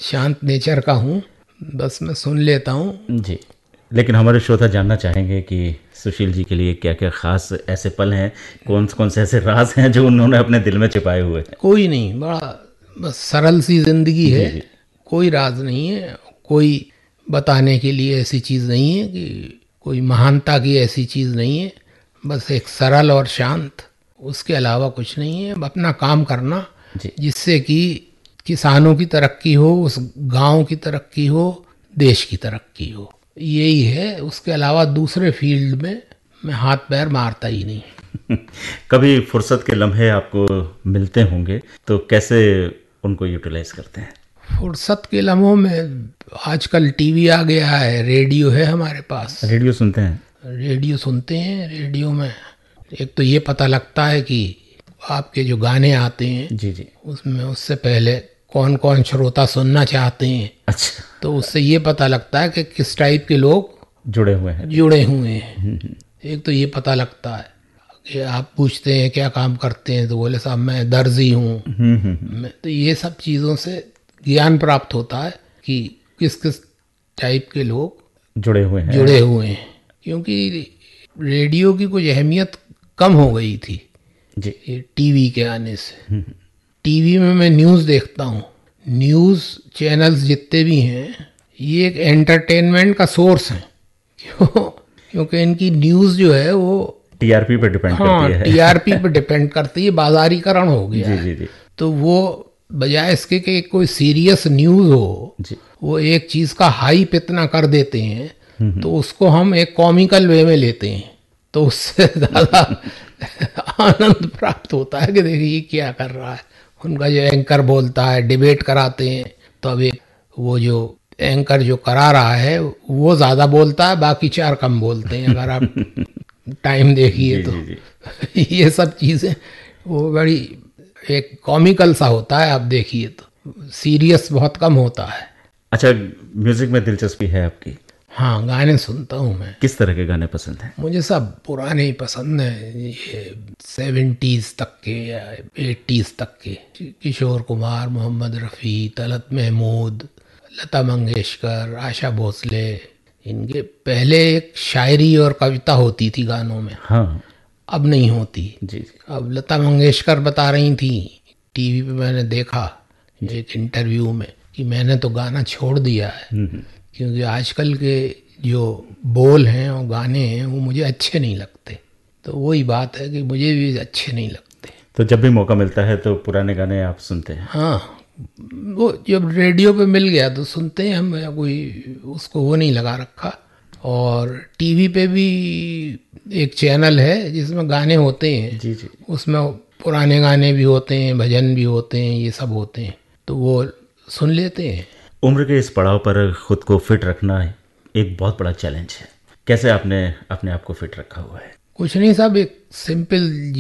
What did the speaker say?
शांत नेचर का हूँ, बस मैं सुन लेता हूँ। जी, लेकिन हमारे श्रोता जानना चाहेंगे कि सुशील जी के लिए क्या क्या खास ऐसे पल हैं, कौन कौन से ऐसे राज हैं जो उन्होंने अपने दिल में छिपाए हुए हैं। कोई नहीं, बड़ा बस सरल सी जिंदगी जी है, जी। कोई राज नहीं है, कोई बताने के लिए ऐसी चीज़ नहीं है, कि कोई महानता की ऐसी चीज़ नहीं है। बस एक सरल और शांत, उसके अलावा कुछ नहीं है। अपना काम करना, जी जिससे कि किसानों की तरक्की हो, उस गांव की तरक्की हो, देश की तरक्की हो, यही है। उसके अलावा दूसरे फील्ड में मैं हाथ पैर मारता ही नहीं। कभी फुर्सत के लम्हे आपको मिलते होंगे तो कैसे उनको यूटिलाइज करते हैं? फुर्सत के लम्हों में आजकल टीवी आ गया है, रेडियो है हमारे पास, रेडियो सुनते हैं? रेडियो सुनते हैं। रेडियो में एक तो ये पता लगता है कि आपके जो गाने आते हैं जी जी। उसमें उससे पहले कौन कौन श्रोता सुनना चाहते हैं, अच्छा, तो उससे ये पता लगता है कि किस टाइप के लोग जुड़े हुए हैं। जुड़े हुए हैं। एक तो ये पता लगता है कि आप पूछते हैं क्या काम करते हैं, तो बोले साहब मैं दर्जी हूँ। तो ये सब चीज़ों से ज्ञान प्राप्त होता है कि किस किस टाइप के लोग जुड़े हुए हैं। जुड़े हुए हैं। क्योंकि रेडियो की कुछ अहमियत कम हो गई थी जी ये टीवी के आने से। टीवी में मैं न्यूज़ देखता हूँ, न्यूज़ चैनल्स जितने भी हैं ये एक एंटरटेनमेंट का सोर्स हैं। क्यों? क्योंकि इनकी न्यूज़ जो है वो टीआरपी पे डिपेंड हाँ करती है। टीआरपी पे डिपेंड करती है, बाजारीकरण हो गया जी है। जी जी तो वो बजाय इसके कि कोई सीरियस न्यूज़ हो, जी। वो एक चीज़ का हाइप इतना कर देते हैं, तो उसको हम एक कॉमिकल वे में लेते हैं, तो उससे ज़्यादा आनंद प्राप्त होता है कि देखिए ये क्या कर रहा है। उनका जो एंकर बोलता है, डिबेट कराते हैं, तो अब एक वो जो एंकर जो करा रहा है वो ज़्यादा बोलता है, बाकी चार कम बोलते हैं, अगर आप टाइम देखिए जी तो। जी जी। ये सब चीज़ें वो बड़ी एक कॉमिकल सा होता है, आप देखिए तो सीरियस बहुत कम होता है। अच्छा, म्यूजिक में दिलचस्पी है आपकी? हाँ, गाने सुनता हूँ मैं। किस तरह के गाने पसंद हैं? मुझे सब पुराने ही पसंद हैं, ये 70s तक के या 80s तक के। किशोर कुमार, मोहम्मद रफ़ी, तलत महमूद, लता मंगेशकर, आशा भोसले। इनके पहले एक शायरी और कविता होती थी गानों में, हाँ अब नहीं होती। जी जी। अब लता मंगेशकर बता रही थी, टीवी पे मैंने देखा एक इंटरव्यू में, कि मैंने तो गाना छोड़ दिया है, क्योंकि आजकल के जो बोल हैं और गाने हैं वो मुझे अच्छे नहीं लगते। तो वही बात है कि मुझे भी अच्छे नहीं लगते। तो जब भी मौका मिलता है तो पुराने गाने आप सुनते हैं? हाँ, वो जब रेडियो पे मिल गया तो सुनते हैं हम, या कोई उसको वो नहीं लगा रखा। और टीवी पे भी एक चैनल है जिसमें गाने होते हैं, जी जी। उसमें पुराने गाने भी होते हैं, भजन भी होते हैं, ये सब होते हैं, तो वो सुन लेते हैं। उम्र के इस पड़ाव पर खुद को फिट रखना एक बहुत बड़ा चैलेंज है। कैसे आपने अपने आप को फिट रखा हुआ है? कुछ नहीं साहब, एक सिंपल